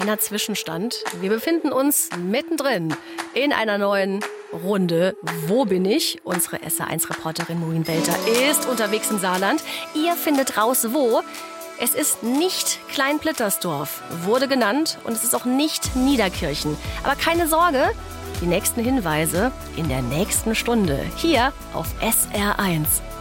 kleiner Zwischenstand. Wir befinden uns mittendrin in einer neuen Runde. Wo bin ich? Unsere SR1-Reporterin Maureen Welter ist unterwegs im Saarland. Ihr findet raus, wo. Es ist nicht Klein-Plittersdorf, wurde genannt, und es ist auch nicht Niederkirchen. Aber keine Sorge, die nächsten Hinweise in der nächsten Stunde hier auf SR1.